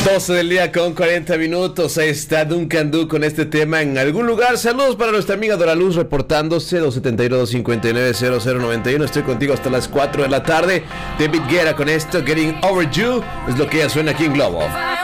12 del día con 40 minutos. Ahí está Duncan Du con este tema en algún lugar. Saludos para nuestra amiga Dora Luz reportándose 271-259-0091. Estoy contigo hasta las 4 de la tarde. David Guerra con esto, Getting Over You. Es lo que ya suena aquí en Globo.